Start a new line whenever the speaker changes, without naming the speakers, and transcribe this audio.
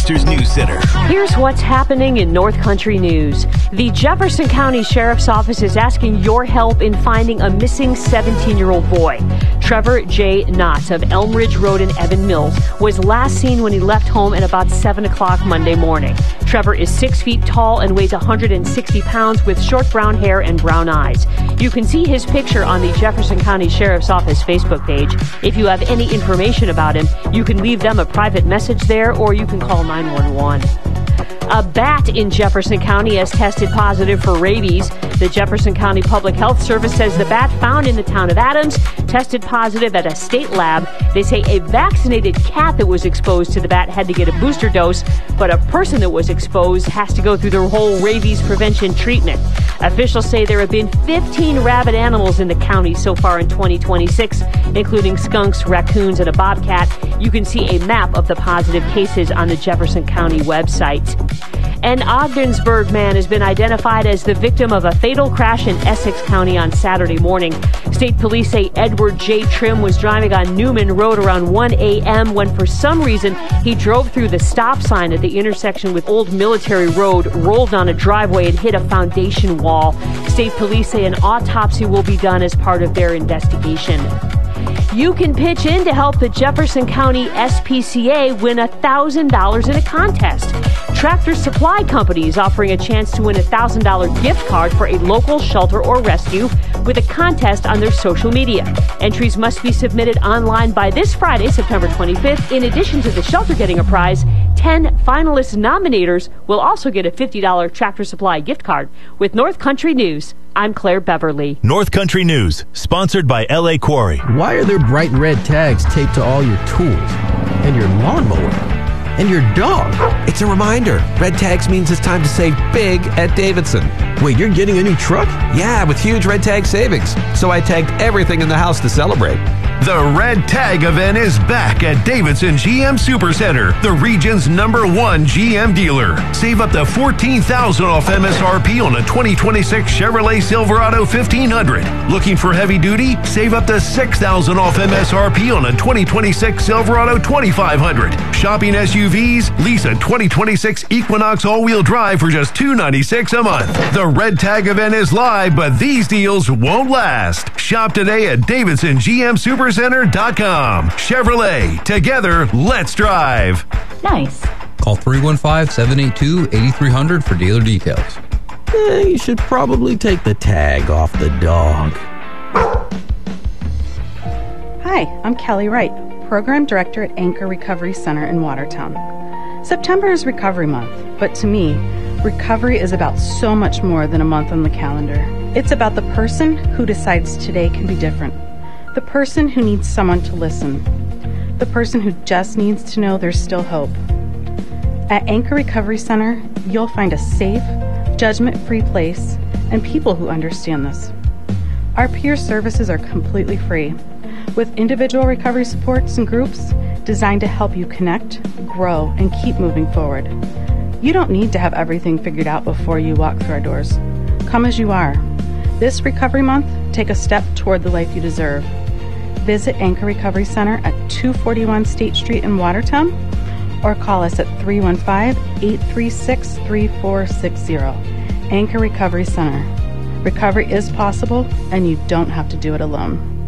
Rochester's News Center.
Here's what's happening in North Country news. The Jefferson County Sheriff's Office is asking your help in finding a missing 17-year-old boy. Trevor J. Knott of Elm Ridge Road in Evan Mills was last seen when he left home at about 7 o'clock Monday morning. Trevor is 6 feet tall and weighs 160 pounds with short brown hair and brown eyes. You can see his picture on the Jefferson County Sheriff's Office Facebook page. If you have any information about him, you can leave them a private message there or you can call 911. A bat in Jefferson County has tested positive for rabies. The Jefferson County Public Health Service says the bat found in the town of Adams tested positive at a state lab. They say a vaccinated cat that was exposed to the bat had to get a booster dose, but a person that was exposed has to go through the whole rabies prevention treatment. Officials say there have been 15 rabid animals in the county so far in 2026, including skunks, raccoons, and a bobcat. You can see a map of the positive cases on the Jefferson County website. An Ogdensburg man has been identified as the victim of a fatal crash in Essex County on Saturday morning. State police say Edward J. Trim was driving on Newman Road around 1 a.m. when for some reason he drove through the stop sign at the intersection with Old Military Road, rolled on a driveway and hit a foundation wall. State police say an autopsy will be done as part of their investigation. You can pitch in to help the Jefferson County SPCA win $1,000 in a contest. Tractor Supply Company is offering a chance to win a $1,000 gift card for a local shelter or rescue with a contest on their social media. Entries must be submitted online by this Friday, September 25th. In addition to the shelter getting a prize, 10 finalist nominators will also get a $50 Tractor Supply gift card. With North Country News, I'm Claire Beverly.
North Country News, sponsored by L.A. Quarry.
Why are there bright red tags taped to all your tools and your lawnmower and your dog?
It's a reminder. Red tags means it's time to save big at Davidson.
Wait, you're getting a new truck?
Yeah, with huge red tag savings. So I tagged everything in the house to celebrate.
The Red Tag event is back at Davidson GM Supercenter, the region's #1 GM dealer. Save up to $14,000 off MSRP on a 2026 Chevrolet Silverado 1500. Looking for heavy duty? Save up to $6,000 off MSRP on a 2026 Silverado 2500. Shopping SUVs? Lease a 2026 Equinox all-wheel drive for just $296 a month. The Red Tag event is live, but these deals won't last. Shop today at DavidsonGMSuperCenter.com. Chevrolet. Together, let's drive.
Nice.
Call 315-782-8300 for dealer details.
You should probably take the tag off the dog.
Hi, I'm Kelly Wright, Program Director at Anchor Recovery Center in Watertown. September is Recovery Month, but to me, recovery is about so much more than a month on the calendar. It's about the person who decides today can be different. The person who needs someone to listen. The person who just needs to know there's still hope. At Anchor Recovery Center, you'll find a safe, judgment-free place and people who understand this. Our peer services are completely free, with individual recovery supports and groups designed to help you connect, grow, and keep moving forward. You don't need to have everything figured out before you walk through our doors. Come as you are. This Recovery Month, take a step toward the life you deserve. Visit Anchor Recovery Center at 241 State Street in Watertown or call us at 315-836-3460. Anchor Recovery Center. Recovery is possible and you don't have to do it alone.